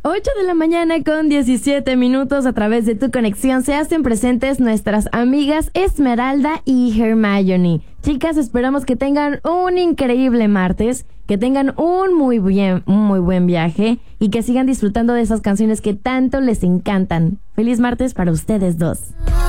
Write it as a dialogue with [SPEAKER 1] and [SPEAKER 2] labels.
[SPEAKER 1] 8 de la mañana con 17 minutos. A través de Tu Conexión se hacen presentes nuestras amigas Esmeralda y Hermione. Chicas, esperamos que tengan un increíble martes, que tengan un muy buen viaje y que sigan disfrutando de esas canciones que tanto les encantan. Feliz martes para ustedes dos.